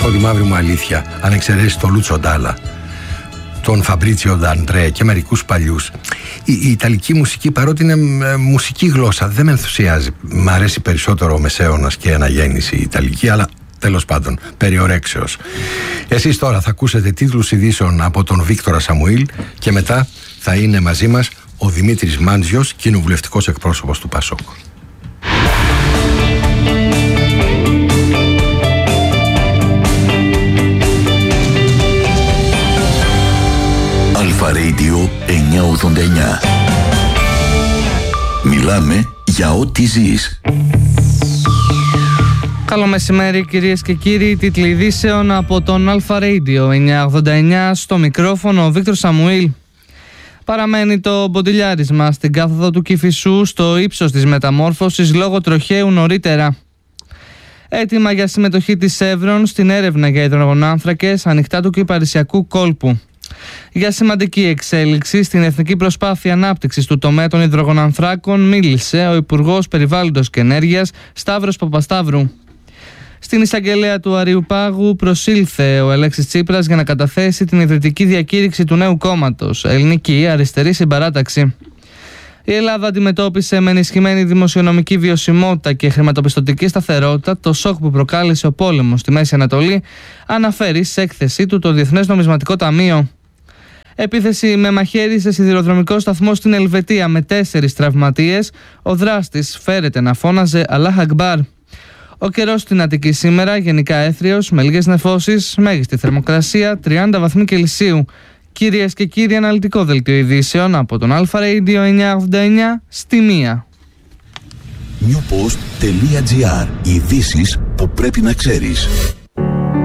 πω τη μαύρη μου αλήθεια, αν εξαιρέσει το Λούτσο Ντάλα, τον Φαμπρίτσιο Νταντρέ και μερικούς παλιούς, η ιταλική μουσική, παρότι είναι μουσική γλώσσα, δεν με ενθουσιάζει. Μ' αρέσει περισσότερο ο Μεσαίωνας και η Αναγέννηση η ιταλική, αλλά τέλος πάντων, περιορέξεως. Εσείς τώρα θα ακούσετε τίτλους ειδήσεων από τον Βίκτορα Σαμουήλ και μετά θα είναι μαζί μας ο Δημήτρης Μάντζιος, κοινοβουλευτικός εκπρόσωπος του ΠΑΣΟΚ. Αλφα Radio 989. Μιλάμε για ό,τι ζεις. Καλό μεσημέρι κυρίες και κύριοι, τίτλοι ειδήσεων από τον Αλφα Radio 989, στο μικρόφωνο ο Βίκτορ Σαμουήλ. Παραμένει το μποντιλιάρισμα στην κάθοδο του Κηφισού στο ύψος της μεταμόρφωσης λόγω τροχαίου νωρίτερα. Έτοιμα για συμμετοχή της Εύρων στην έρευνα για υδρογονάνθρακες ανοιχτά του κυπαρισιακού κόλπου. Για σημαντική εξέλιξη στην εθνική προσπάθεια ανάπτυξης του τομέα των υδρογονανθράκων μίλησε ο Υπουργός Περιβάλλοντος και Ενέργειας Σταύρος Παπασταύρου. Στην εισαγγελέα του Αριουπάγου προσήλθε ο Αλέξης Τσίπρας για να καταθέσει την ιδρυτική διακήρυξη του νέου κόμματος, Ελληνική Αριστερή Συμπαράταξη. Η Ελλάδα αντιμετώπισε με ενισχυμένη δημοσιονομική βιωσιμότητα και χρηματοπιστωτική σταθερότητα το σοκ που προκάλεσε ο πόλεμος στη Μέση Ανατολή, αναφέρει σε έκθεσή του το Διεθνές Νομισματικό Ταμείο. Επίθεση με μαχαίρι σε σιδηροδρομικό σταθμό στην Ελβετία με 4 τραυματίες. Ο δράστης φέρεται να φώναζε Αλλάχ Ακμπάρ. Ο καιρός στην Αττική σήμερα γενικά έθριος με λίγες νεφώσεις, μέγιστη θερμοκρασία 30 βαθμοί Κελσίου. Κυρίες και κύριοι, αναλυτικό δελτίο ειδήσεων από τον Αλφα Radio 989 στη 1. Newpost.gr. Ειδήσεις που πρέπει να ξέρεις.